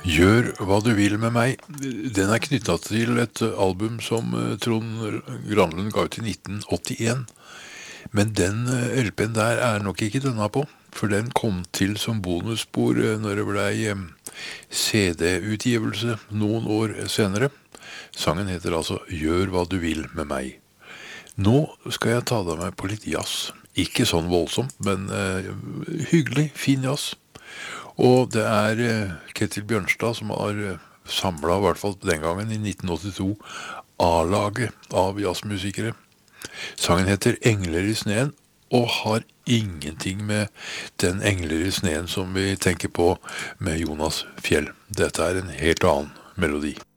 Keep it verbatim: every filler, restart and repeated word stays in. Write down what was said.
Gjør hva du vil med meg. Den er knyttet til et album som eh, Trond Granlund ga ut i nitten åttien. Men den eh, L P-en der er nok ikke denne på, for den kom til som bonusspor eh, når det ble eh, C D-utgivelse noen år senere. Sangen heter altså Gjør hva du vil med meg. Nå skal jeg ta deg med på litt jazz. Ikke sånn voldsomt, men eh, hyggelig, fin jazz. Og det er eh, Ketil Bjørnstad som har eh, samlet, i hvert fall den gangen i nitten åttito, A-laget av jazzmusikere. Sangen heter Engler i sneen, og har ingenting med den Engler i sneen som vi tenker på med Jonas Fjell. Dette er en helt annen melodi.